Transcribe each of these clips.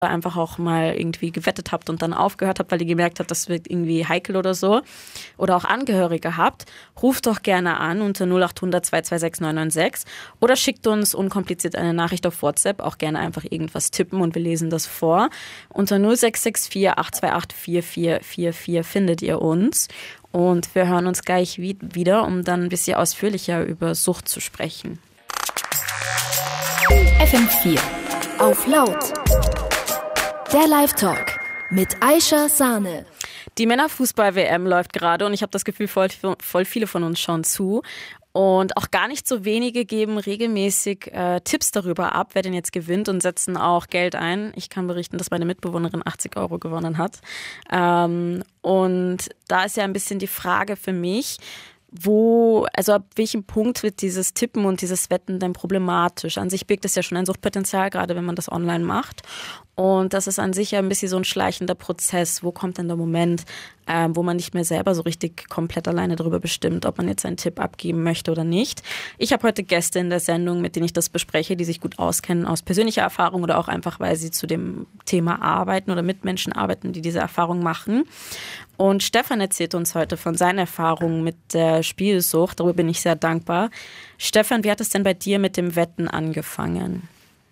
einfach auch mal irgendwie gewettet habt und dann aufgehört habt, weil ihr gemerkt habt, das wird irgendwie heikel oder so, oder auch Angehörige habt, ruft doch gerne an unter 0800 226 996 oder schickt uns unkompliziert eine Nachricht auf WhatsApp, auch gerne einfach irgendwas tippen und wir lesen das vor. Unter 0664 828 4444 findet ihr uns und wir hören uns gleich wieder, um dann ein bisschen ausführlicher über Sucht zu sprechen. FM4 auf laut. Der Live-Talk mit Aisha Sahne. Die Männerfußball-WM läuft gerade und ich habe das Gefühl, voll viele von uns schauen zu. Und auch gar nicht so wenige geben regelmäßig Tipps darüber ab, wer denn jetzt gewinnt und setzen auch Geld ein. Ich kann berichten, dass meine Mitbewohnerin 80 € gewonnen hat. Und da ist ja ein bisschen die Frage für mich, ab welchem Punkt wird dieses Tippen und dieses Wetten denn problematisch? An sich birgt es ja schon ein Suchtpotenzial, gerade wenn man das online macht. Und das ist an sich ja ein bisschen so ein schleichender Prozess. Wo kommt denn der Moment, wo man nicht mehr selber so richtig komplett alleine darüber bestimmt, ob man jetzt einen Tipp abgeben möchte oder nicht? Ich habe heute Gäste in der Sendung, mit denen ich das bespreche, die sich gut auskennen aus persönlicher Erfahrung oder auch einfach, weil sie zu dem Thema arbeiten oder mit Menschen arbeiten, die diese Erfahrung machen. Und Stefan erzählt uns heute von seinen Erfahrungen mit der Spielsucht. Darüber bin ich sehr dankbar. Stefan, wie hat es denn bei dir mit dem Wetten angefangen?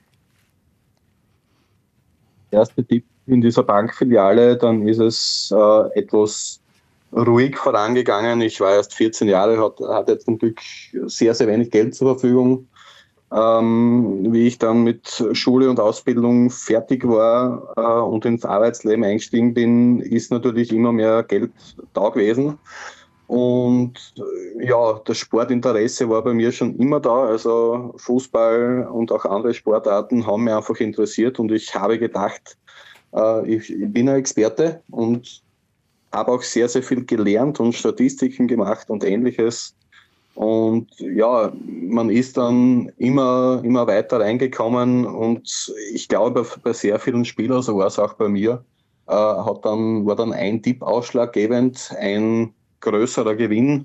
Der erste Tipp in dieser Bankfiliale, dann ist es etwas ruhig vorangegangen. Ich war erst 14 Jahre, hatte zum Glück sehr, sehr wenig Geld zur Verfügung. Wie ich dann mit Schule und Ausbildung fertig war und ins Arbeitsleben eingestiegen bin, ist natürlich immer mehr Geld da gewesen. Und ja, das Sportinteresse war bei mir schon immer da. Also Fußball und auch andere Sportarten haben mich einfach interessiert und ich habe gedacht, ich bin ein Experte und habe auch sehr, sehr viel gelernt und Statistiken gemacht und Ähnliches. Und ja, man ist dann immer weiter reingekommen und ich glaube, bei sehr vielen Spielern, so war es auch bei mir, war dann ein Tipp ausschlaggebend, ein größerer Gewinn.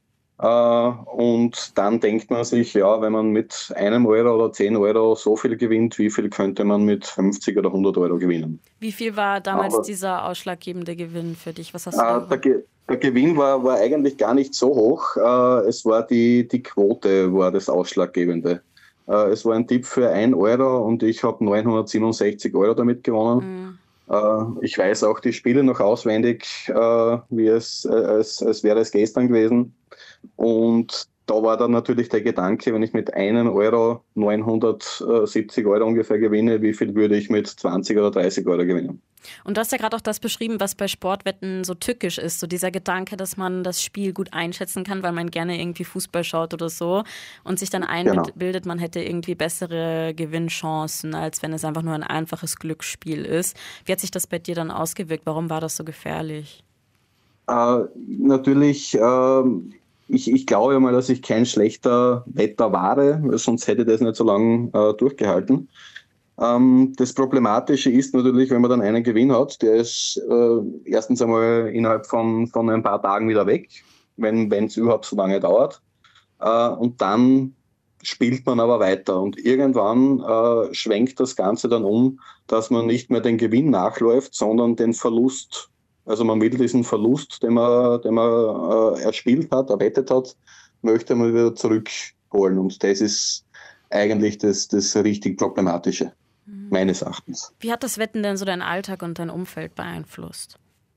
Und dann denkt man sich, ja, wenn man mit 1 Euro oder 10 Euro so viel gewinnt, wie viel könnte man mit 50 oder 100 Euro gewinnen? Wie viel war damals dieser ausschlaggebende Gewinn für dich? Was hast du der Gewinn war eigentlich gar nicht so hoch. Es war die Quote, war das Ausschlaggebende. Es war ein Tipp für 1 Euro und ich habe 967 € damit gewonnen. Ich weiß auch die Spiele noch auswendig, wie als wäre es gestern gewesen. Und da war dann natürlich der Gedanke, wenn ich mit 1 Euro 970 € ungefähr gewinne, wie viel würde ich mit 20 oder 30 € gewinnen? Und du hast ja gerade auch das beschrieben, was bei Sportwetten so tückisch ist, so dieser Gedanke, dass man das Spiel gut einschätzen kann, weil man gerne irgendwie Fußball schaut oder so und sich dann einbildet, man hätte irgendwie bessere Gewinnchancen, als wenn es einfach nur ein einfaches Glücksspiel ist. Wie hat sich das bei dir dann ausgewirkt? Warum war das so gefährlich? Natürlich, ich glaube mal, dass ich kein schlechter Wetter war, sonst hätte ich das nicht so lange durchgehalten. Das Problematische ist natürlich, wenn man dann einen Gewinn hat, der ist erstens einmal innerhalb von ein paar Tagen wieder weg, wenn es überhaupt so lange dauert. Und dann spielt man aber weiter und irgendwann schwenkt das Ganze dann um, dass man nicht mehr den Gewinn nachläuft, sondern den Verlust. Also man will diesen Verlust, den man erspielt hat, erwettet hat, möchte man wieder zurückholen. Und das ist eigentlich das richtig Problematische, meines Erachtens. Wie hat das Wetten denn so deinen Alltag und dein Umfeld beeinflusst?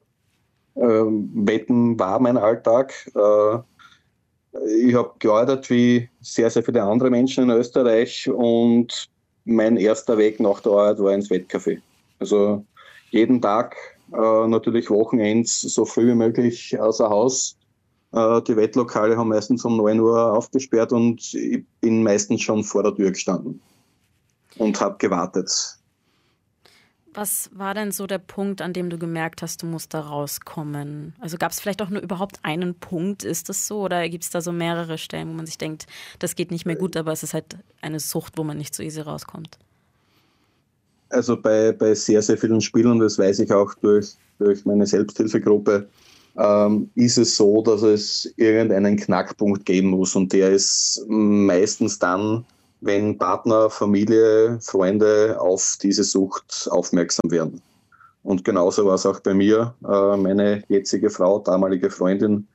Wetten war mein Alltag. Ich habe gearbeitet wie sehr, sehr viele andere Menschen in Österreich und mein erster Weg nach der Arbeit war ins Wettcafé. Also jeden Tag, natürlich Wochenends, so früh wie möglich außer Haus. Die Wettlokale haben meistens um 9 Uhr aufgesperrt und ich bin meistens schon vor der Tür gestanden und habe gewartet. Was war denn so der Punkt, an dem du gemerkt hast, du musst da rauskommen? Also gab es vielleicht auch nur überhaupt einen Punkt, ist das so? Oder gibt es da so mehrere Stellen, wo man sich denkt, das geht nicht mehr gut, aber es ist halt eine Sucht, wo man nicht so easy rauskommt? Also bei sehr, sehr vielen Spielern, das weiß ich auch durch meine Selbsthilfegruppe, ist es so, dass es irgendeinen Knackpunkt geben muss. Und der ist meistens dann, wenn Partner, Familie, Freunde auf diese Sucht aufmerksam werden. Und genauso war es auch bei mir. Meine jetzige Frau, damalige Freundin,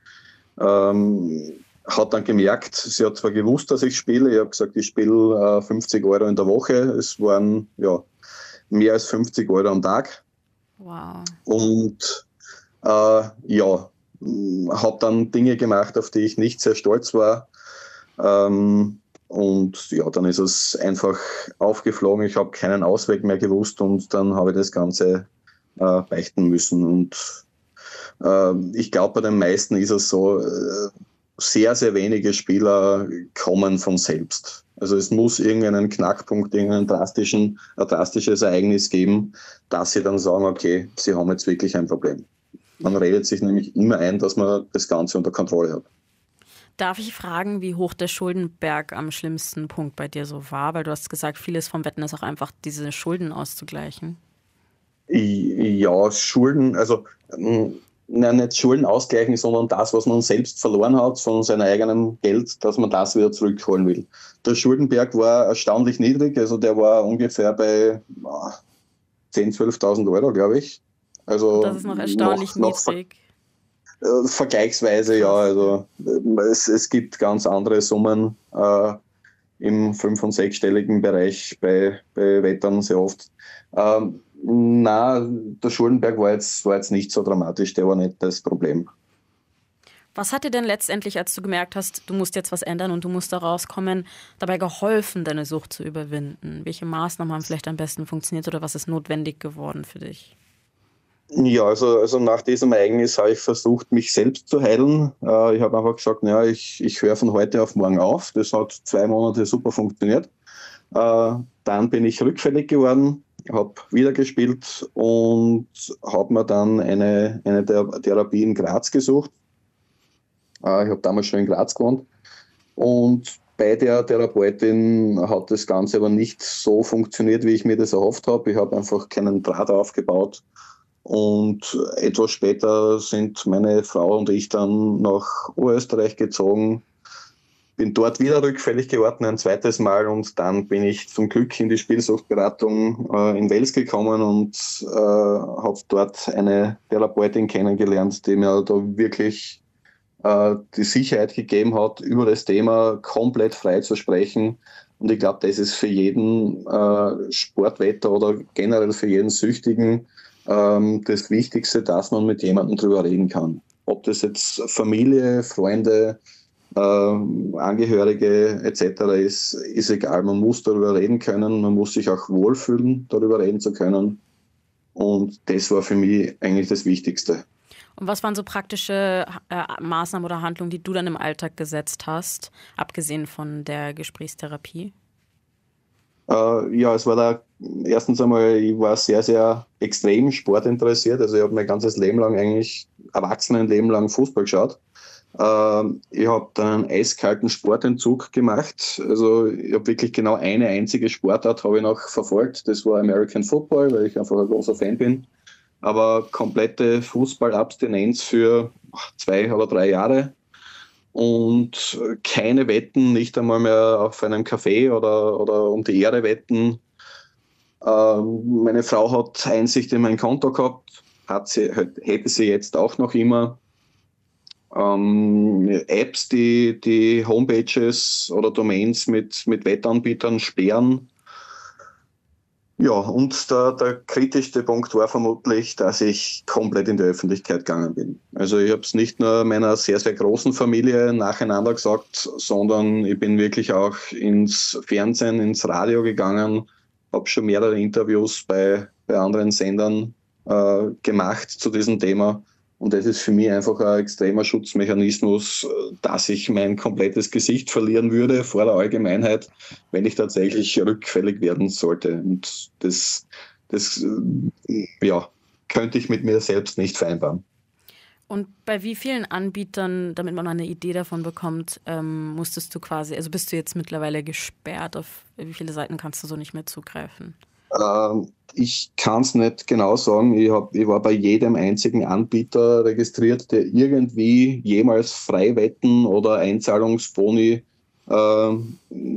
hat dann gemerkt, sie hat zwar gewusst, dass ich spiele, ich habe gesagt, ich spiele 50 Euro in der Woche, es waren mehr als 50 Euro am Tag. Wow. Und habe dann Dinge gemacht, auf die ich nicht sehr stolz war. Und ja, dann ist es einfach aufgeflogen, ich habe keinen Ausweg mehr gewusst und dann habe ich das Ganze beichten müssen. Und ich glaube, bei den meisten ist es so, sehr, sehr wenige Spieler kommen von selbst. Also es muss irgendeinen Knackpunkt, ein drastisches Ereignis geben, dass sie dann sagen, okay, sie haben jetzt wirklich ein Problem. Man redet sich nämlich immer ein, dass man das Ganze unter Kontrolle hat. Darf ich fragen, wie hoch der Schuldenberg am schlimmsten Punkt bei dir so war? Weil du hast gesagt, vieles vom Wetten ist auch einfach, diese Schulden auszugleichen. Ja, Schulden, also nicht Schulden ausgleichen, sondern das, was man selbst verloren hat von seinem eigenen Geld, dass man das wieder zurückholen will. Der Schuldenberg war erstaunlich niedrig, also der war ungefähr bei 10.000, 12.000 Euro, glaube ich. Also das ist noch erstaunlich niedrig. Vergleichsweise, ja. Also es gibt ganz andere Summen im 5- und 6-stelligen Bereich bei Wettern sehr oft. Der Schuldenberg war jetzt nicht so dramatisch, der war nicht das Problem. Was hat dir denn letztendlich, als du gemerkt hast, du musst jetzt was ändern und du musst da rauskommen, dabei geholfen, deine Sucht zu überwinden? Welche Maßnahmen haben vielleicht am besten funktioniert oder was ist notwendig geworden für dich? Ja, also nach diesem Ereignis habe ich versucht, mich selbst zu heilen. Ich habe einfach gesagt, ich höre von heute auf morgen auf. Das hat 2 Monate super funktioniert. Dann bin ich rückfällig geworden, habe wieder gespielt und habe mir dann eine Therapie in Graz gesucht. Ich habe damals schon in Graz gewohnt und bei der Therapeutin hat das Ganze aber nicht so funktioniert, wie ich mir das erhofft habe. Ich habe einfach keinen Draht aufgebaut und etwas später sind meine Frau und ich dann nach Oberösterreich gezogen. Bin dort wieder rückfällig geworden, ein zweites Mal, und dann bin ich zum Glück in die Spielsuchtberatung in Wels gekommen und habe dort eine Therapeutin kennengelernt, die mir da wirklich die Sicherheit gegeben hat, über das Thema komplett frei zu sprechen. Und ich glaube, das ist für jeden Sportwetter oder generell für jeden Süchtigen das Wichtigste, dass man mit jemandem drüber reden kann. Ob das jetzt Familie, Freunde, Angehörige etc. ist egal. Man muss darüber reden können, man muss sich auch wohlfühlen, darüber reden zu können. Und das war für mich eigentlich das Wichtigste. Und was waren so praktische Maßnahmen oder Handlungen, die du dann im Alltag gesetzt hast, abgesehen von der Gesprächstherapie? Es war da erstens einmal, ich war sehr, sehr extrem sportinteressiert. Also ich habe mein ganzes Leben lang, eigentlich Erwachsenenleben lang Fußball geschaut. Ich habe dann einen eiskalten Sportentzug gemacht. Also ich habe wirklich genau eine einzige Sportart habe ich noch verfolgt. Das war American Football, weil ich einfach ein großer Fan bin. Aber komplette Fußballabstinenz für 2 oder 3 Jahre. Und keine Wetten, nicht einmal mehr auf einem Café oder um die Ehre wetten. Meine Frau hat Einsicht in mein Konto gehabt, hätte sie jetzt auch noch immer. Apps, die Homepages oder Domains mit Wettanbietern sperren. Ja, und der kritischste Punkt war vermutlich, dass ich komplett in die Öffentlichkeit gegangen bin. Also ich habe es nicht nur meiner sehr, sehr großen Familie nacheinander gesagt, sondern ich bin wirklich auch ins Fernsehen, ins Radio gegangen, habe schon mehrere Interviews bei anderen Sendern gemacht zu diesem Thema. Und das ist für mich einfach ein extremer Schutzmechanismus, dass ich mein komplettes Gesicht verlieren würde vor der Allgemeinheit, wenn ich tatsächlich rückfällig werden sollte. Und das könnte ich mit mir selbst nicht vereinbaren. Und bei wie vielen Anbietern, damit man eine Idee davon bekommt, musstest du quasi, also bist du jetzt mittlerweile gesperrt? Auf wie viele Seiten kannst du so nicht mehr zugreifen? Ich kann es nicht genau sagen. Ich war bei jedem einzigen Anbieter registriert, der Irgendwie jemals Freiwetten oder Einzahlungsboni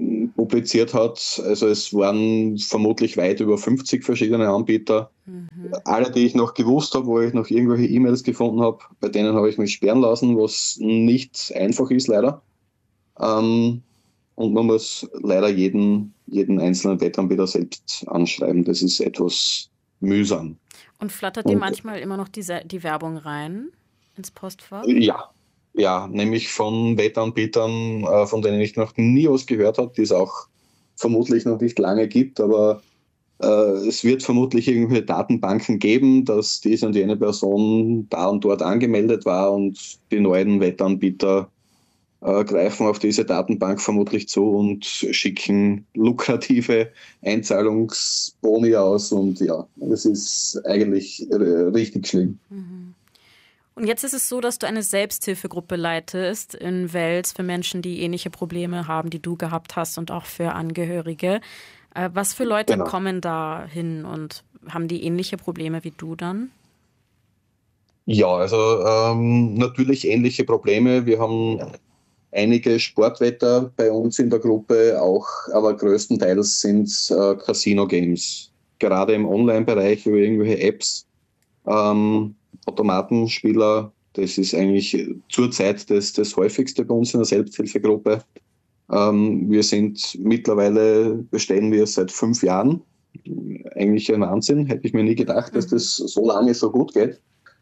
publiziert hat. Also es waren vermutlich weit über 50 verschiedene Anbieter. Alle, die ich noch gewusst habe, wo ich noch irgendwelche E-Mails gefunden habe, bei denen habe ich mich sperren lassen, was nicht einfach ist, leider. Und man muss leider jeden einzelnen Wettanbieter selbst anschreiben. Das ist etwas mühsam. Und flattert dir manchmal immer noch die Werbung rein ins Postfach? Ja, nämlich von Wettanbietern, von denen ich noch nie was gehört habe, die es auch vermutlich noch nicht lange gibt, aber es wird vermutlich irgendwelche Datenbanken geben, dass diese und jene Person da und dort angemeldet war und die neuen Wettanbieter greifen auf diese Datenbank vermutlich zu und schicken lukrative Einzahlungsboni aus und ja, es ist eigentlich richtig schlimm. Und jetzt ist es so, dass du eine Selbsthilfegruppe leitest in Wels für Menschen, die ähnliche Probleme haben, die du gehabt hast und auch für Angehörige. Was für Leute kommen da hin und haben die ähnliche Probleme wie du dann? Ja, also natürlich ähnliche Probleme. Wir haben einige Sportwetter bei uns in der Gruppe, auch, aber größtenteils sind es Casino-Games. Gerade im Online-Bereich über irgendwelche Apps, Automatenspieler, das ist eigentlich zurzeit das häufigste bei uns in der Selbsthilfegruppe. Wir sind mittlerweile, bestehen wir seit 5 Jahren. Eigentlich ein Wahnsinn, hätte ich mir nie gedacht, dass das so lange so gut geht.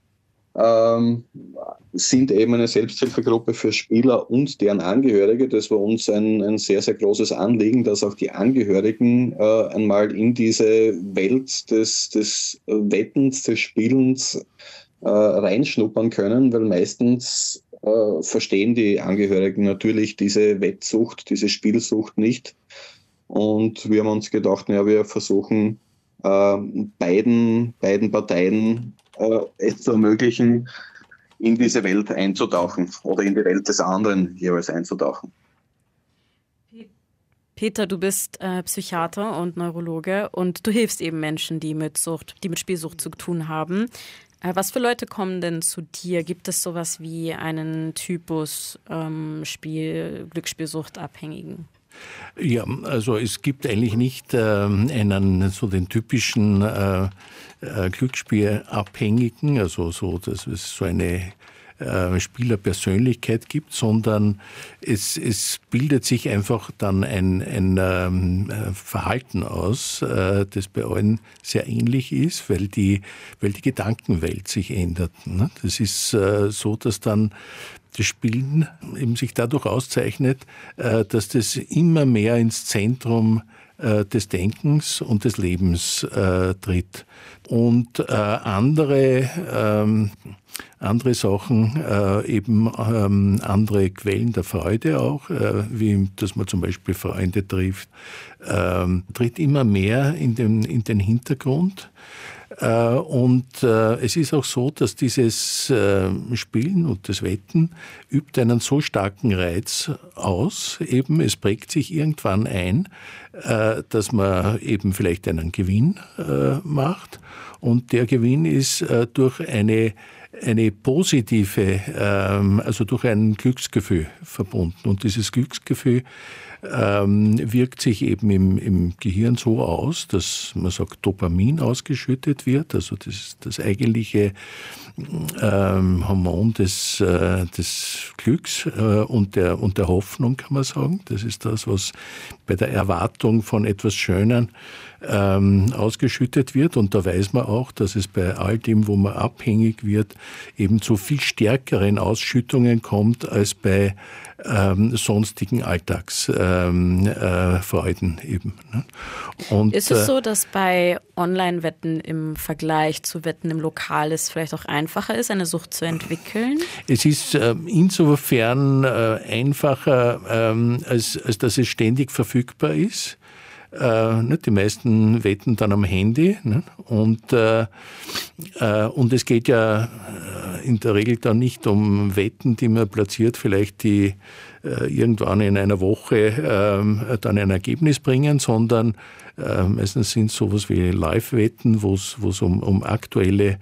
Sind eben eine Selbsthilfegruppe für Spieler und deren Angehörige. Das war uns ein sehr, sehr großes Anliegen, dass auch die Angehörigen einmal in diese Welt des Wettens, des Spielens reinschnuppern können, weil meistens verstehen die Angehörigen natürlich diese Wettsucht, diese Spielsucht nicht. Und wir haben uns gedacht, wir versuchen beiden Parteien es zu ermöglichen, in diese Welt einzutauchen oder in die Welt des anderen jeweils einzutauchen. Peter, du bist Psychiater und Neurologe und du hilfst eben Menschen, die mit Spielsucht zu tun haben. Was für Leute kommen denn zu dir? Gibt es sowas wie einen Typus Glücksspielsuchtabhängigen? Ja, also es gibt eigentlich nicht den typischen Glücksspielabhängigen, also so, dass es so eine Spielerpersönlichkeit gibt, sondern es bildet sich einfach dann ein Verhalten aus, das bei allen sehr ähnlich ist, weil die Gedankenwelt sich ändert. Ne? Das ist so, dass dann das Spielen eben sich dadurch auszeichnet, dass das immer mehr ins Zentrum des Denkens und des Lebens tritt. Und andere Sachen, andere Quellen der Freude auch, wie dass man zum Beispiel Freunde trifft, tritt immer mehr in den Hintergrund. Und es ist auch so, dass dieses Spielen und das Wetten übt einen so starken Reiz aus, eben es prägt sich irgendwann ein, dass man eben vielleicht einen Gewinn macht und der Gewinn ist durch eine positive, also durch ein Glücksgefühl verbunden und dieses Glücksgefühl wirkt sich eben im Gehirn so aus, dass man sagt, Dopamin ausgeschüttet wird, also das eigentliche Hormon des Glücks und der Hoffnung, kann man sagen. Das ist das, was bei der Erwartung von etwas Schönen ausgeschüttet wird. Und da weiß man auch, dass es bei all dem, wo man abhängig wird, eben zu viel stärkeren Ausschüttungen kommt als bei sonstigen Alltagsfreuden eben. Ne? Und, ist es so, dass bei Online-Wetten im Vergleich zu Wetten im Lokal es vielleicht auch einfacher ist, eine Sucht zu entwickeln? Es ist insofern einfacher, als dass es ständig verfügbar ist. Die meisten wetten dann am Handy, ne? Und es geht ja in der Regel dann nicht um Wetten, die man platziert, vielleicht die irgendwann in einer Woche dann ein Ergebnis bringen, sondern Meistens sind sowas wie Live-Wetten, wo es um aktuelle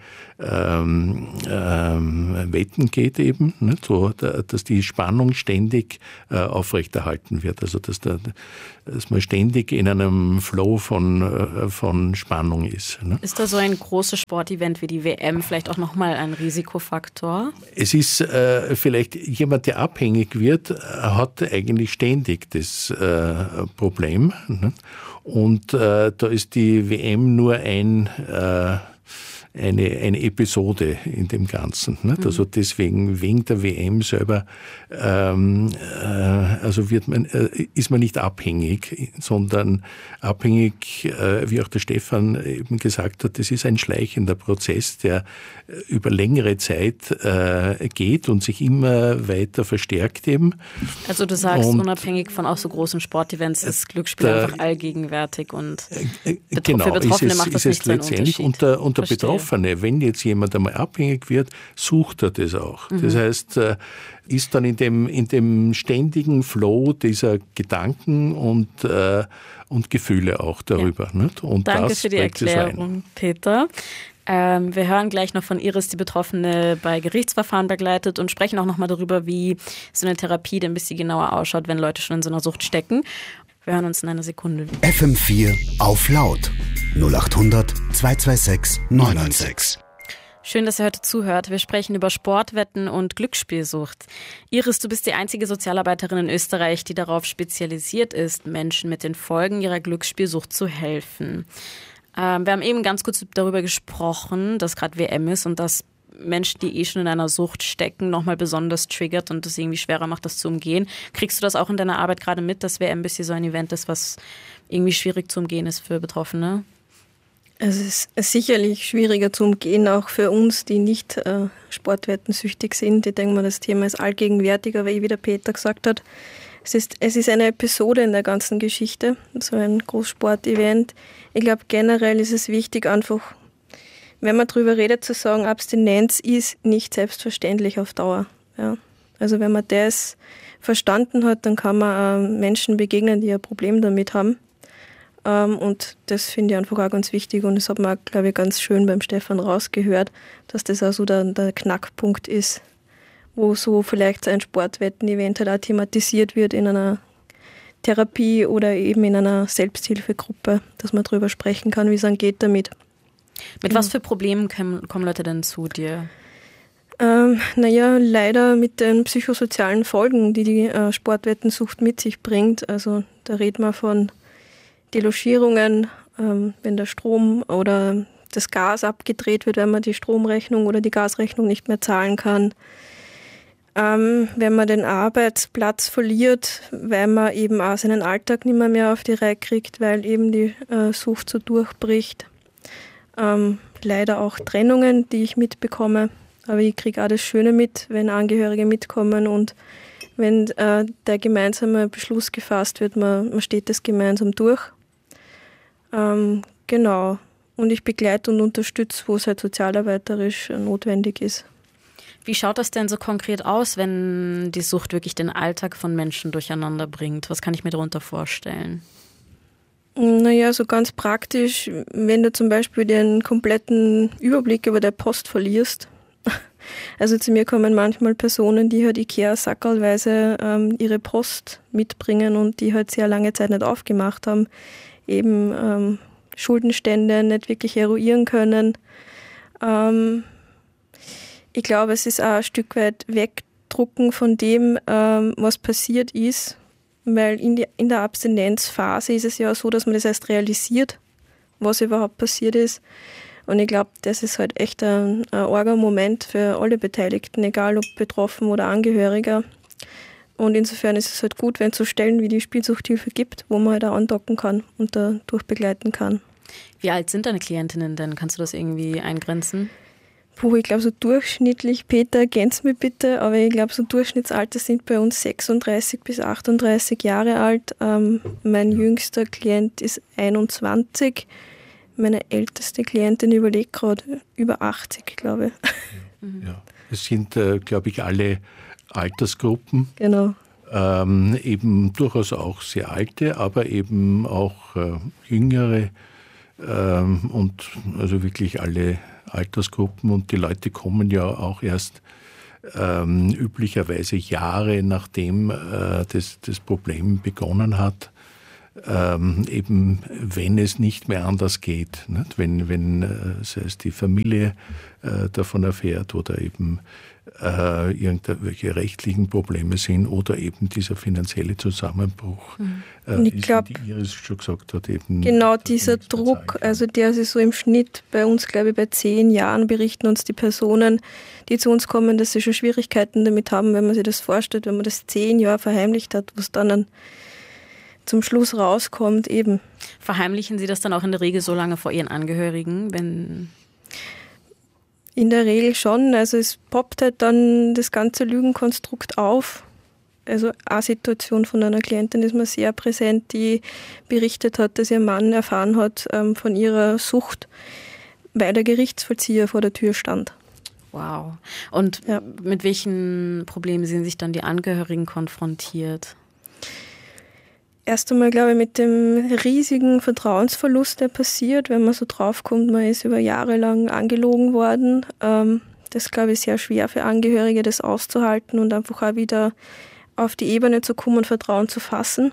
Wetten geht eben, nicht? So, dass die Spannung ständig aufrechterhalten wird. Also dass man ständig in einem Flow von Spannung ist. Ne? Ist da so ein großes Sportevent wie die WM vielleicht auch nochmal ein Risikofaktor? Es ist vielleicht jemand, der abhängig wird, hat eigentlich ständig das Problem. Ne? Und da ist die WM nur eine Episode in dem Ganzen. Nicht? Also deswegen, wegen der WM selber, also ist man nicht abhängig, sondern abhängig, wie auch der Stefan eben gesagt hat, das ist ein schleichender Prozess, der über längere Zeit geht und sich immer weiter verstärkt eben. Also du sagst, unabhängig von auch so großen Sportevents ist Glücksspiel einfach allgegenwärtig und für Betroffene macht das nicht so einen Unterschied. Und der Betroffene, wenn jetzt jemand einmal abhängig wird, sucht er das auch. Das heißt, ist dann in dem ständigen Flow dieser Gedanken und Gefühle auch darüber. Ja. Nicht? Und danke das für die Erklärung, Peter. Wir hören gleich noch von Iris, die Betroffene bei Gerichtsverfahren begleitet, und sprechen auch noch mal darüber, wie so eine Therapie denn ein bisschen genauer ausschaut, wenn Leute schon in so einer Sucht stecken. Wir hören uns in einer Sekunde. FM4 auf laut 0800 226 996. Schön, dass ihr heute zuhört. Wir sprechen über Sportwetten und Glücksspielsucht. Iris, du bist die einzige Sozialarbeiterin in Österreich, die darauf spezialisiert ist, Menschen mit den Folgen ihrer Glücksspielsucht zu helfen. Wir haben eben ganz kurz darüber gesprochen, dass gerade WM ist und dass Menschen, die schon in einer Sucht stecken, nochmal besonders triggert und das irgendwie schwerer macht, das zu umgehen. Kriegst du das auch in deiner Arbeit gerade mit, dass WM ein bisschen so ein Event ist, was irgendwie schwierig zu umgehen ist für Betroffene? Es ist sicherlich schwieriger zu umgehen, auch für uns, die nicht sportwettensüchtig sind. Ich denke mal, das Thema ist allgegenwärtig, aber wie der Peter gesagt hat, es ist eine Episode in der ganzen Geschichte, so ein Großsportevent. Ich glaube, generell ist es wichtig, einfach, wenn man darüber redet, zu sagen, Abstinenz ist nicht selbstverständlich auf Dauer. Ja. Also wenn man das verstanden hat, dann kann man Menschen begegnen, die ein Problem damit haben. Und das finde ich einfach auch ganz wichtig. Und das hat man, glaube ich, ganz schön beim Stefan rausgehört, dass das auch so der Knackpunkt ist, wo so vielleicht ein Sportwetten-Event halt auch thematisiert wird in einer Therapie oder eben in einer Selbsthilfegruppe, dass man darüber sprechen kann, wie es dann geht damit. Mit was für Problemen kommen Leute denn zu dir? Leider mit den psychosozialen Folgen, die Sportwettensucht mit sich bringt. Also da redet man von Delogierungen, wenn der Strom oder das Gas abgedreht wird, wenn man die Stromrechnung oder die Gasrechnung nicht mehr zahlen kann. Wenn man den Arbeitsplatz verliert, weil man eben auch seinen Alltag nicht mehr auf die Reihe kriegt, weil eben die Sucht so durchbricht. Leider auch Trennungen, die ich mitbekomme. Aber ich kriege auch das Schöne mit, wenn Angehörige mitkommen und wenn der gemeinsame Beschluss gefasst wird, man steht das gemeinsam durch. Genau. Und ich begleite und unterstütze, wo es halt sozialarbeiterisch notwendig ist. Wie schaut das denn so konkret aus, wenn die Sucht wirklich den Alltag von Menschen durcheinander bringt? Was kann ich mir darunter vorstellen? So ganz praktisch, wenn du zum Beispiel den kompletten Überblick über der Post verlierst. Also zu mir kommen manchmal Personen, die halt IKEA-sackerlweise ihre Post mitbringen und die halt sehr lange Zeit nicht aufgemacht haben, eben Schuldenstände nicht wirklich eruieren können. Ich glaube, es ist auch ein Stück weit wegdrucken von dem, was passiert ist, weil in der Abstinenzphase ist es ja so, dass man das erst realisiert, was überhaupt passiert ist. Und ich glaube, das ist halt echt ein arger Moment für alle Beteiligten, egal ob betroffen oder Angehöriger. Und insofern ist es halt gut, wenn es so Stellen wie die Spielsuchthilfe gibt, wo man halt auch andocken kann und da durchbegleiten kann. Wie alt sind deine Klientinnen denn? Kannst du das irgendwie eingrenzen? Ich glaube so durchschnittlich, Peter, ergänz mich bitte, aber ich glaube so Durchschnittsalter sind bei uns 36 bis 38 Jahre alt. Mein jüngster Klient ist 21. Meine älteste Klientin überlegt gerade über 80, glaube ich. Ja, es sind, glaube ich, alle Altersgruppen. Genau. eben durchaus auch sehr alte, aber eben auch jüngere und also wirklich alle Altersgruppen. Und die Leute kommen ja auch erst üblicherweise Jahre nachdem das Problem begonnen hat, eben wenn es nicht mehr anders geht, nicht? Wenn sei es die Familie davon erfährt oder eben irgendwelche rechtlichen Probleme sind oder eben dieser finanzielle Zusammenbruch, Und ich glaube, die Iris schon gesagt hat, eben genau dieser Druck, also der sich so im Schnitt bei uns, glaube ich, bei 10 Jahren berichten uns die Personen, die zu uns kommen, dass sie schon Schwierigkeiten damit haben, wenn man sich das vorstellt, wenn man das 10 Jahre verheimlicht hat, was dann zum Schluss rauskommt eben. Verheimlichen Sie das dann auch in der Regel so lange vor Ihren Angehörigen, wenn... In der Regel schon. Also es poppt halt dann das ganze Lügenkonstrukt auf. Also eine Situation von einer Klientin ist mir sehr präsent, die berichtet hat, dass ihr Mann erfahren hat von ihrer Sucht, weil der Gerichtsvollzieher vor der Tür stand. Wow. Und mit welchen Problemen sehen sich dann die Angehörigen konfrontiert? Erst einmal, glaube ich, mit dem riesigen Vertrauensverlust, der passiert, wenn man so draufkommt, man ist über Jahre lang angelogen worden. Das, glaube ich, sehr schwer für Angehörige, das auszuhalten und einfach auch wieder auf die Ebene zu kommen und Vertrauen zu fassen.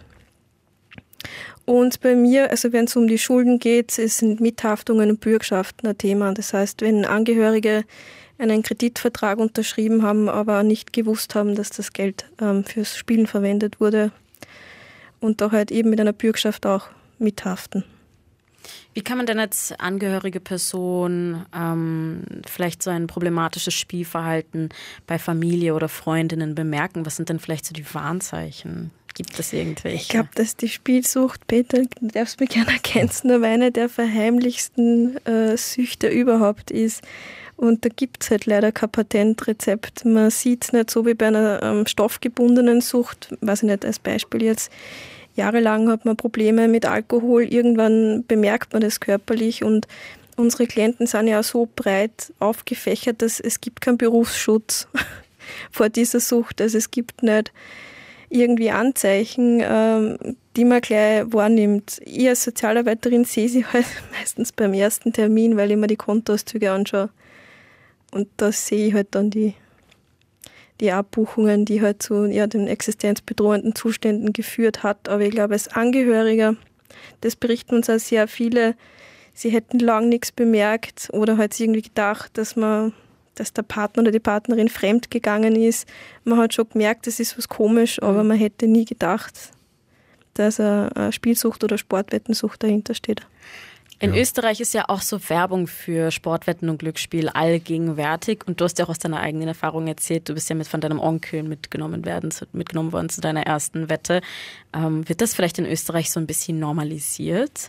Und bei mir, also wenn es um die Schulden geht, sind Mithaftungen und Bürgschaften ein Thema. Das heißt, wenn Angehörige einen Kreditvertrag unterschrieben haben, aber nicht gewusst haben, dass das Geld fürs Spielen verwendet wurde, und da halt eben mit einer Bürgschaft auch mithaften. Wie kann man denn als angehörige Person vielleicht so ein problematisches Spielverhalten bei Familie oder Freundinnen bemerken? Was sind denn vielleicht so die Warnzeichen? Gibt es irgendwelche? Ich glaube, dass die Spielsucht, Peter, du darfst mich gerne ergänzen, aber eine der verheimlichsten Süchte überhaupt ist. Und da gibt es halt leider kein Patentrezept. Man sieht es nicht so wie bei einer stoffgebundenen Sucht, weiß ich nicht, als Beispiel jetzt, jahrelang hat man Probleme mit Alkohol, irgendwann bemerkt man das körperlich und unsere Klienten sind ja auch so breit aufgefächert, dass es gibt keinen Berufsschutz vor dieser Sucht. Also es gibt nicht irgendwie Anzeichen, die man gleich wahrnimmt. Ich als Sozialarbeiterin sehe sie halt meistens beim ersten Termin, weil ich mir die Kontoauszüge anschaue. Und da sehe ich halt dann die Abbuchungen, die halt zu den existenzbedrohenden Zuständen geführt hat. Aber ich glaube, als Angehöriger, das berichten uns auch sehr viele, sie hätten lang nichts bemerkt oder halt irgendwie gedacht, dass der Partner oder die Partnerin fremd gegangen ist. Man hat schon gemerkt, das ist was komisch, aber man hätte nie gedacht, dass eine Spielsucht oder Sportwettensucht dahinter steht. In Österreich ist ja auch so Werbung für Sportwetten und Glücksspiel allgegenwärtig. Und du hast ja auch aus deiner eigenen Erfahrung erzählt, du bist ja von deinem Onkel mitgenommen worden zu deiner ersten Wette. Wird das vielleicht in Österreich so ein bisschen normalisiert?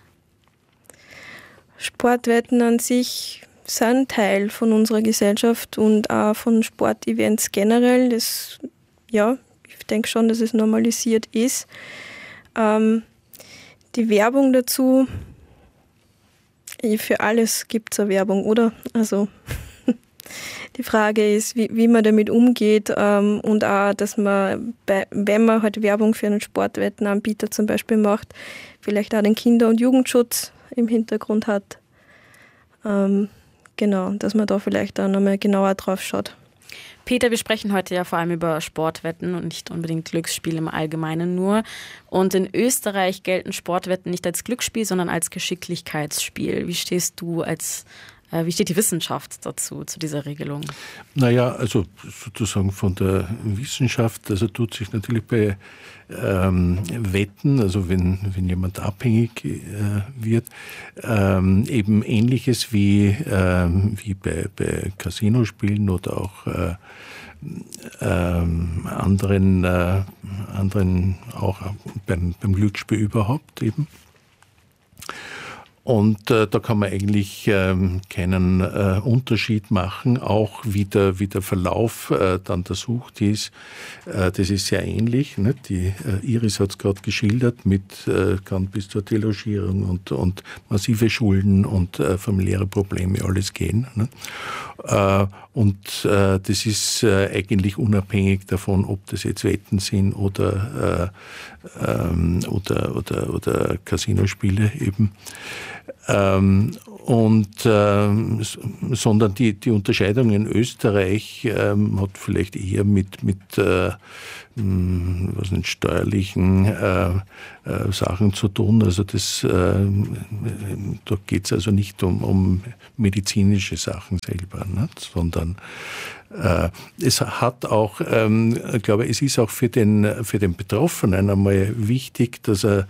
Sportwetten an sich sind Teil von unserer Gesellschaft und auch von Sportevents generell. Ich denke schon, dass es normalisiert ist. Die Werbung dazu, für alles gibt es eine Werbung, oder? Also die Frage ist, wie man damit umgeht und auch, dass man, wenn man halt Werbung für einen Sportwettenanbieter zum Beispiel macht, vielleicht auch den Kinder- und Jugendschutz im Hintergrund hat. Genau, dass man da vielleicht auch nochmal genauer drauf schaut. Peter, wir sprechen heute ja vor allem über Sportwetten und nicht unbedingt Glücksspiel im Allgemeinen nur. Und in Österreich gelten Sportwetten nicht als Glücksspiel, sondern als Geschicklichkeitsspiel. Wie steht die Wissenschaft dazu, zu dieser Regelung? Naja, also sozusagen von der Wissenschaft, also tut sich natürlich bei Wetten, also wenn jemand abhängig wird, eben Ähnliches wie bei Casinospielen oder auch anderen auch beim Glücksspiel überhaupt eben. Und da kann man eigentlich keinen Unterschied machen, auch wie der Verlauf dann der Sucht ist. Das ist sehr ähnlich. Nicht? Die Iris hat es gerade geschildert, kann bis zur Delogierung und massive Schulden und familiäre Probleme alles gehen. Nicht? Und das ist eigentlich unabhängig davon, ob das jetzt Wetten sind oder Casinospiele eben. Sondern die Unterscheidung in Österreich hat vielleicht eher mit steuerlichen Sachen zu tun. Also da geht es also nicht um medizinische Sachen selber, nicht? Sondern es hat auch, glaube ich, es ist auch für den Betroffenen einmal wichtig, dass er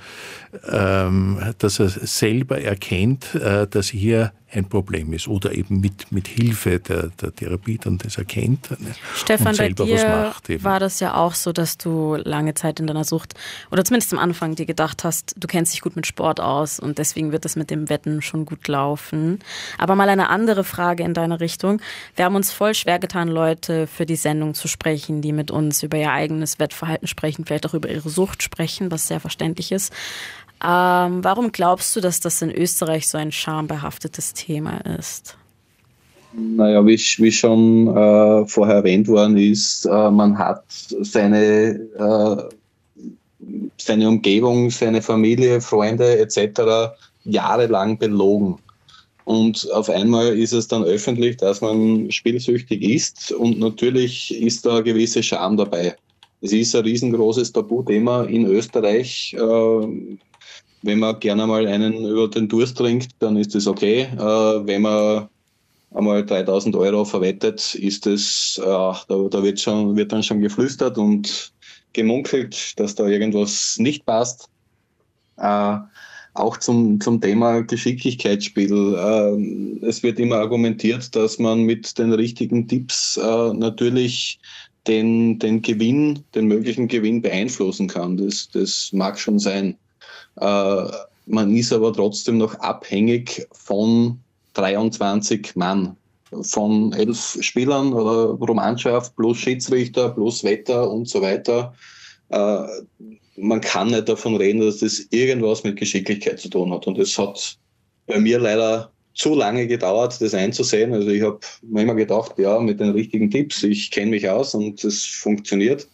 selber erkennt, dass hier ein Problem ist oder eben mit Hilfe der Therapie dann das erkennt. Stefan, und selber bei dir was macht eben. War das ja auch so, dass du lange Zeit in deiner Sucht oder zumindest am Anfang dir gedacht hast, du kennst dich gut mit Sport aus und deswegen wird das mit dem Wetten schon gut laufen. Aber mal eine andere Frage in deine Richtung. Wir haben uns voll schwer getan, Leute für die Sendung zu sprechen, die mit uns über ihr eigenes Wettverhalten sprechen, vielleicht auch über ihre Sucht sprechen, was sehr verständlich ist. Warum glaubst du, dass das in Österreich so ein schambehaftetes Thema ist? Naja, wie schon vorher erwähnt worden ist, man hat seine Umgebung, seine Familie, Freunde etc. jahrelang belogen. Und auf einmal ist es dann öffentlich, dass man spielsüchtig ist und natürlich ist da eine gewisse Scham dabei. Es ist ein riesengroßes Tabuthema in Österreich. Wenn man gerne mal einen über den Durst trinkt, dann ist das okay. Wenn man einmal 3.000 Euro verwettet, ist das, da wird dann schon geflüstert und gemunkelt, dass da irgendwas nicht passt. Auch zum Thema Geschicklichkeitsspiel. Es wird immer argumentiert, dass man mit den richtigen Tipps natürlich den möglichen Gewinn beeinflussen kann. Das mag schon sein. Man ist aber trotzdem noch abhängig von 23 Mann, von 11 Spielern oder pro Mannschaft plus Schiedsrichter plus Wetter und so weiter. Man kann nicht davon reden, dass das irgendwas mit Geschicklichkeit zu tun hat. Und es hat bei mir leider zu lange gedauert, das einzusehen. Also ich habe mir immer gedacht, ja, mit den richtigen Tipps, ich kenne mich aus und es funktioniert.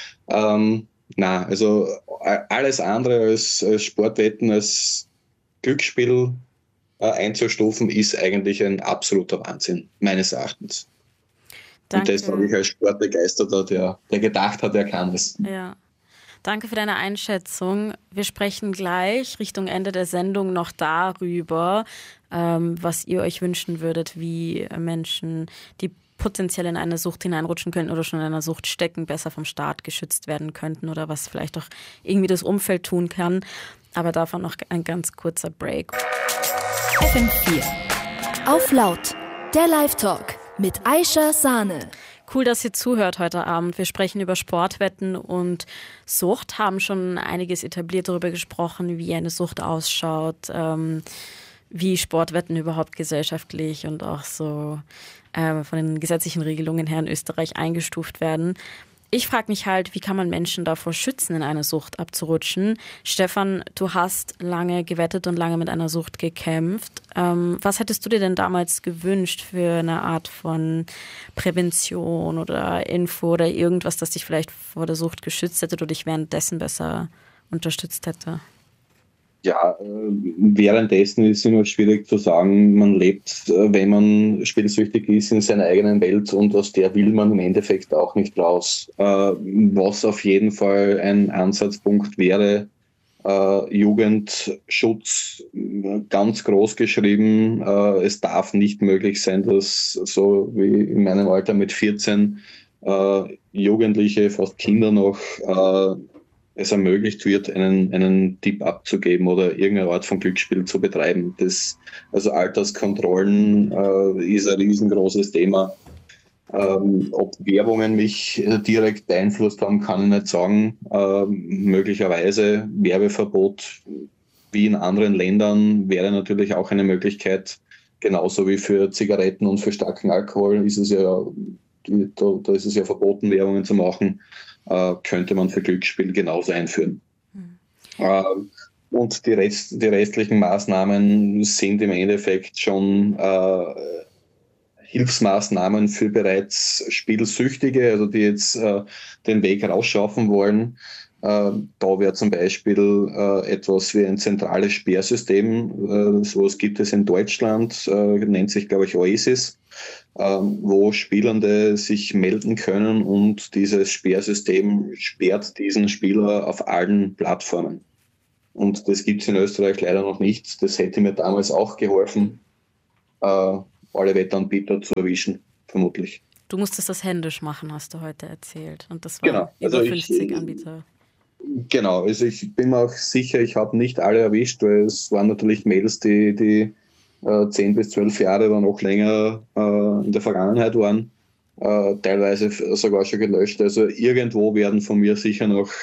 Also alles andere als Sportwetten, als Glücksspiel einzustufen, ist eigentlich ein absoluter Wahnsinn, meines Erachtens. Danke. Und das sage ich als Sportbegeisterter, der gedacht hat, er kann es. Ja. Danke für deine Einschätzung. Wir sprechen gleich Richtung Ende der Sendung noch darüber, was ihr euch wünschen würdet, wie Menschen, die potenziell in eine Sucht hineinrutschen könnten oder schon in einer Sucht stecken, besser vom Staat geschützt werden könnten oder was vielleicht auch irgendwie das Umfeld tun kann. Aber davon noch ein ganz kurzer Break. FM4 auf laut, der Live-Talk mit Aisha Sahne. Cool, dass ihr zuhört heute Abend. Wir sprechen über Sportwetten und Sucht, haben schon einiges etabliert, darüber gesprochen, wie eine Sucht ausschaut, wie Sportwetten überhaupt gesellschaftlich und auch so von den gesetzlichen Regelungen her in Österreich eingestuft werden. Ich frage mich halt, wie kann man Menschen davor schützen, in eine Sucht abzurutschen? Stefan, du hast lange gewettet und lange mit einer Sucht gekämpft. Was hättest du dir denn damals gewünscht für eine Art von Prävention oder Info oder irgendwas, das dich vielleicht vor der Sucht geschützt hätte oder dich währenddessen besser unterstützt hätte? Ja, währenddessen ist es immer schwierig zu sagen, man lebt, wenn man spielsüchtig ist, in seiner eigenen Welt und aus der will man im Endeffekt auch nicht raus. Was auf jeden Fall ein Ansatzpunkt wäre, Jugendschutz, ganz groß geschrieben. Es darf nicht möglich sein, dass so wie in meinem Alter mit 14 Jugendliche, fast Kinder noch, es ermöglicht wird, einen Tipp abzugeben oder irgendeine Art von Glücksspiel zu betreiben. Also Alterskontrollen ist ein riesengroßes Thema. Ob Werbungen mich direkt beeinflusst haben, kann ich nicht sagen. Möglicherweise Werbeverbot wie in anderen Ländern wäre natürlich auch eine Möglichkeit, genauso wie für Zigaretten und für starken Alkohol ist es ja, da ist es ja verboten, Werbungen zu machen, könnte man für Glücksspiel genauso einführen. Und die restlichen Maßnahmen sind im Endeffekt schon Hilfsmaßnahmen für bereits Spielsüchtige, also die jetzt den Weg rausschaffen wollen. Da wäre zum Beispiel etwas wie ein zentrales Sperrsystem. Sowas gibt es in Deutschland, nennt sich, glaube ich, Oasis, wo Spielende sich melden können und dieses Sperrsystem sperrt diesen Spieler auf allen Plattformen. Und das gibt es in Österreich leider noch nicht. Das hätte mir damals auch geholfen, alle Wettanbieter zu erwischen, vermutlich. Du musstest das händisch machen, hast du heute erzählt. Und das waren genau. über 50 Anbieter. Genau, also ich bin mir auch sicher, ich habe nicht alle erwischt, weil es waren natürlich Mails, die 10 bis 12 Jahre oder noch länger in der Vergangenheit waren, teilweise sogar schon gelöscht. Also irgendwo werden von mir sicher noch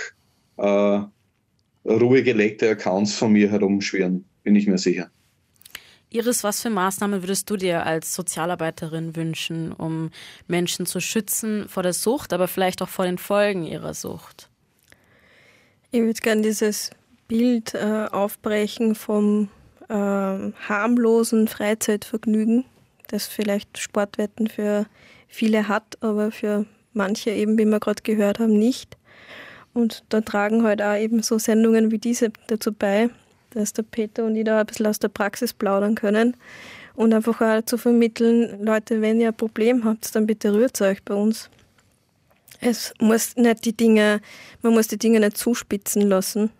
ruhig gelegte Accounts von mir herumschwirren, bin ich mir sicher. Iris, was für Maßnahmen würdest du dir als Sozialarbeiterin wünschen, um Menschen zu schützen vor der Sucht, aber vielleicht auch vor den Folgen ihrer Sucht? Ich würde gerne dieses Bild aufbrechen vom harmlosen Freizeitvergnügen, das vielleicht Sportwetten für viele hat, aber für manche eben, wie wir gerade gehört haben, nicht. Und da tragen halt auch eben so Sendungen wie diese dazu bei, dass der Peter und ich da ein bisschen aus der Praxis plaudern können und einfach auch zu vermitteln, Leute, wenn ihr ein Problem habt, dann bitte rührt euch bei uns. Es muss nicht man muss die Dinge nicht zuspitzen lassen.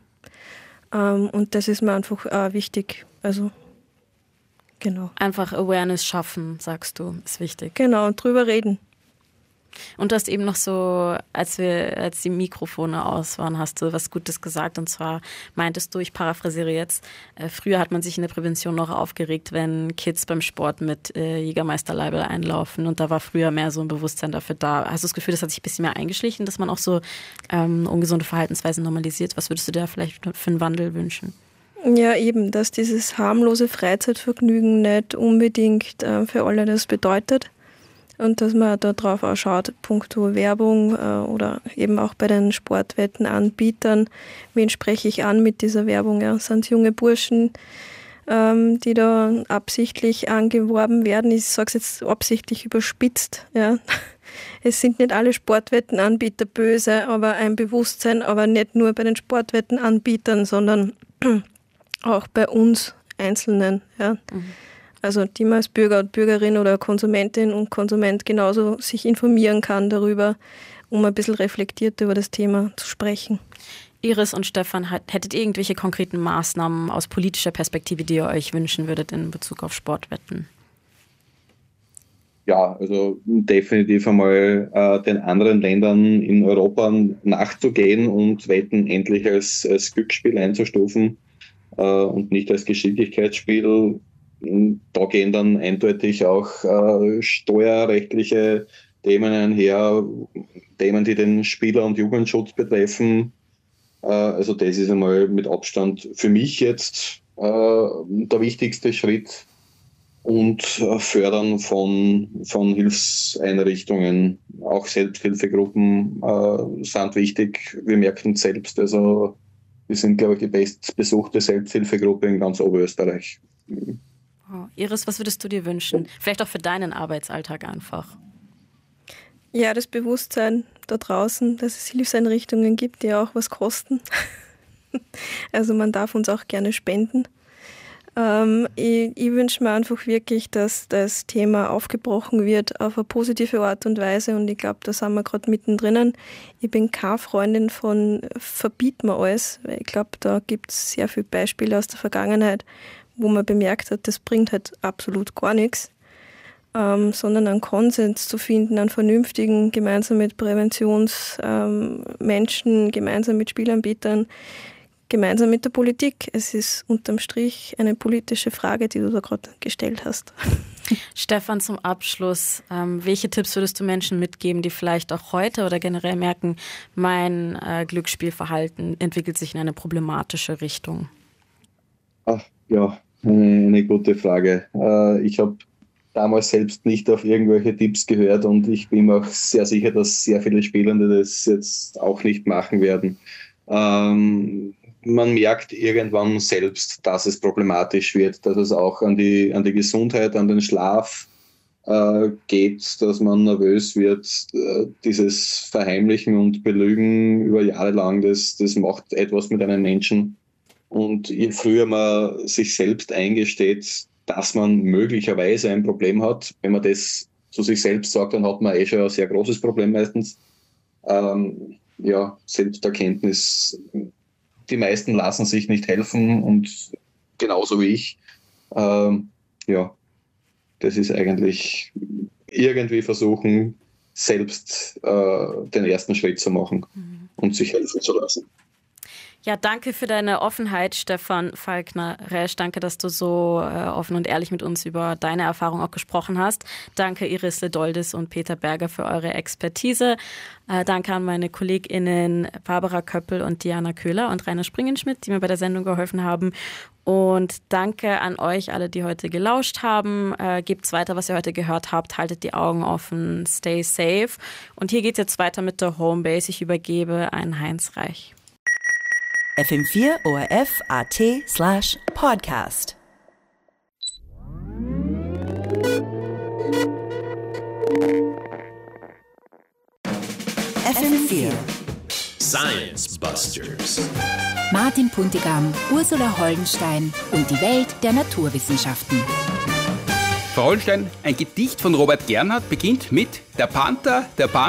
Und das ist mir einfach wichtig. Also, genau. Einfach Awareness schaffen, sagst du, ist wichtig. Genau, und drüber reden. Und du hast eben noch so, als die Mikrofone aus waren, hast du was Gutes gesagt. Und zwar meintest du, ich paraphrasiere jetzt, früher hat man sich in der Prävention noch aufgeregt, wenn Kids beim Sport mit Jägermeister-Label einlaufen. Und da war früher mehr so ein Bewusstsein dafür da. Hast du das Gefühl, das hat sich ein bisschen mehr eingeschlichen, dass man auch so ungesunde Verhaltensweisen normalisiert? Was würdest du dir vielleicht für einen Wandel wünschen? Ja, eben, dass dieses harmlose Freizeitvergnügen nicht unbedingt für alle das bedeutet. Und dass man da drauf auch schaut, puncto Werbung oder eben auch bei den Sportwettenanbietern, wen spreche ich an mit dieser Werbung? Ja, sind es junge Burschen, die da absichtlich angeworben werden? Ich sage es jetzt absichtlich überspitzt. Ja. Es sind nicht alle Sportwettenanbieter böse, aber ein Bewusstsein, aber nicht nur bei den Sportwettenanbietern, sondern auch bei uns Einzelnen. Ja. Also die man als Bürger und Bürgerin oder Konsumentin und Konsument genauso sich informieren kann darüber, um ein bisschen reflektiert über das Thema zu sprechen. Iris und Stefan, hättet ihr irgendwelche konkreten Maßnahmen aus politischer Perspektive, die ihr euch wünschen würdet in Bezug auf Sportwetten? Ja, also definitiv einmal den anderen Ländern in Europa nachzugehen und Wetten endlich als Glücksspiel einzustufen und nicht als Geschicklichkeitsspiel. Da gehen dann eindeutig auch steuerrechtliche Themen einher, Themen, die den Spieler- und Jugendschutz betreffen. Also das ist einmal mit Abstand für mich jetzt der wichtigste Schritt. Und Fördern von Hilfseinrichtungen, auch Selbsthilfegruppen sind wichtig. Wir merken es selbst, also wir sind, glaube ich, die bestbesuchte Selbsthilfegruppe in ganz Oberösterreich. Oh, Iris, was würdest du dir wünschen? Vielleicht auch für deinen Arbeitsalltag einfach. Ja, das Bewusstsein da draußen, dass es Hilfseinrichtungen gibt, die auch was kosten. Also man darf uns auch gerne spenden. Ich wünsche mir einfach wirklich, dass das Thema aufgebrochen wird auf eine positive Art und Weise und ich glaube, da sind wir gerade mittendrin. Ich bin keine Freundin von verbiet mir alles, weil ich glaube, da gibt es sehr viele Beispiele aus der Vergangenheit, wo man bemerkt hat, das bringt halt absolut gar nichts, sondern einen Konsens zu finden, einen vernünftigen, gemeinsam mit Präventionsmenschen, gemeinsam mit Spielanbietern, gemeinsam mit der Politik. Es ist unterm Strich eine politische Frage, die du da gerade gestellt hast. Stefan, zum Abschluss, welche Tipps würdest du Menschen mitgeben, die vielleicht auch heute oder generell merken, mein Glücksspielverhalten entwickelt sich in eine problematische Richtung? Eine gute Frage. Ich habe damals selbst nicht auf irgendwelche Tipps gehört und ich bin mir auch sehr sicher, dass sehr viele Spielende das jetzt auch nicht machen werden. Man merkt irgendwann selbst, dass es problematisch wird, dass es auch an die Gesundheit, an den Schlaf geht, dass man nervös wird. Dieses Verheimlichen und Belügen über Jahre lang, das macht etwas mit einem Menschen. Und je früher man sich selbst eingesteht, dass man möglicherweise ein Problem hat, wenn man das zu sich selbst sagt, dann hat man schon ein sehr großes Problem meistens. Selbsterkenntnis. Die meisten lassen sich nicht helfen und genauso wie ich. Das ist eigentlich irgendwie versuchen, selbst den ersten Schritt zu machen und sich helfen zu lassen. Ja, danke für deine Offenheit, Stefan Falkner-Resch. Danke, dass du so offen und ehrlich mit uns über deine Erfahrung auch gesprochen hast. Danke Iris Ledoldis und Peter Berger für eure Expertise. Danke an meine KollegInnen Barbara Köppel und Diana Köhler und Rainer Springenschmidt, die mir bei der Sendung geholfen haben. Und danke an euch alle, die heute gelauscht haben. Gebt's weiter, was ihr heute gehört habt. Haltet die Augen offen, stay safe. Und hier geht's jetzt weiter mit der Homebase. Ich übergebe an Heinz Reich. FM4 ORF AT/Podcast. FM4 Science Busters. Martin Puntigam, Ursula Hollenstein und die Welt der Naturwissenschaften. Frau Hollenstein, ein Gedicht von Robert Gernhardt beginnt mit Der Panther,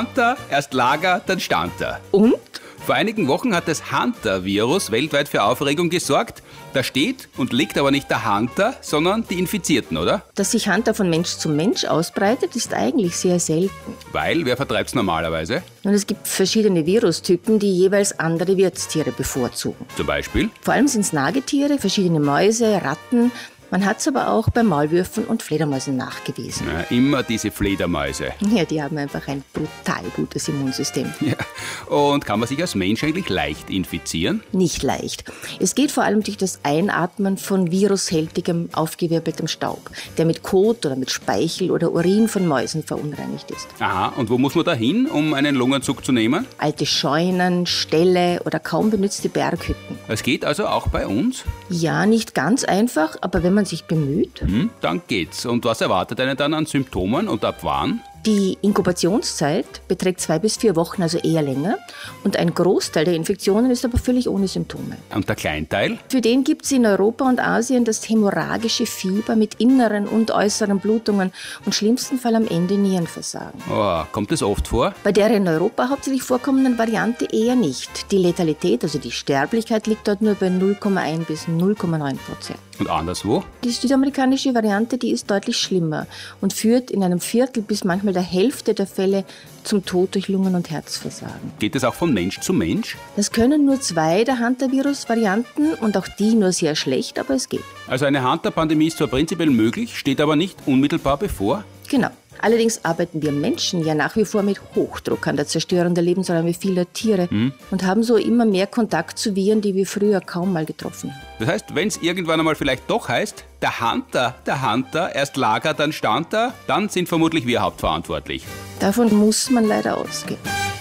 erst Lager, dann stand er. Und? Vor einigen Wochen hat das Hunter-Virus weltweit für Aufregung gesorgt. Da steht und liegt aber nicht der Hunter, sondern die Infizierten, oder? Dass sich Hunter von Mensch zu Mensch ausbreitet, ist eigentlich sehr selten. Weil, wer vertreibt's normalerweise? Und es gibt verschiedene Virustypen, die jeweils andere Wirtstiere bevorzugen. Zum Beispiel? Vor allem sind es Nagetiere, verschiedene Mäuse, Ratten. Man hat es aber auch bei Maulwürfen und Fledermäusen nachgewiesen. Ja, immer diese Fledermäuse. Ja, die haben einfach ein brutal gutes Immunsystem. Ja. Und kann man sich als Mensch eigentlich leicht infizieren? Nicht leicht. Es geht vor allem durch das Einatmen von virushältigem, aufgewirbeltem Staub, der mit Kot oder mit Speichel oder Urin von Mäusen verunreinigt ist. Aha, und wo muss man da hin, um einen Lungenzug zu nehmen? Alte Scheunen, Ställe oder kaum benutzte Berghütten. Es geht also auch bei uns? Ja, nicht ganz einfach, aber wenn man sich bemüht. Dann geht's. Und was erwartet einen dann an Symptomen und ab wann? Die Inkubationszeit beträgt 2 bis 4 Wochen, also eher länger. Und ein Großteil der Infektionen ist aber völlig ohne Symptome. Und der Kleinteil? Für den gibt es in Europa und Asien das hämorrhagische Fieber mit inneren und äußeren Blutungen und schlimmsten Fall am Ende Nierenversagen. Oh, kommt das oft vor? Bei der in Europa hauptsächlich vorkommenden Variante eher nicht. Die Letalität, also die Sterblichkeit, liegt dort nur bei 0,1 bis 0,9%. Und anderswo? Die südamerikanische Variante, die ist deutlich schlimmer und führt in einem Viertel bis manchmal der Hälfte der Fälle zum Tod durch Lungen- und Herzversagen. Geht es auch von Mensch zu Mensch? Das können nur 2 der Hunter-Virus-Varianten und auch die nur sehr schlecht, aber es geht. Also eine Hunter-Pandemie ist zwar prinzipiell möglich, steht aber nicht unmittelbar bevor? Genau. Allerdings arbeiten wir Menschen ja nach wie vor mit Hochdruck an der Zerstörung der Lebensräume vieler Tiere und haben so immer mehr Kontakt zu Viren, die wir früher kaum mal getroffen haben. Das heißt, wenn es irgendwann einmal vielleicht doch heißt, der Hunter, erst Lager, dann stand er, dann sind vermutlich wir hauptverantwortlich. Davon muss man leider ausgehen.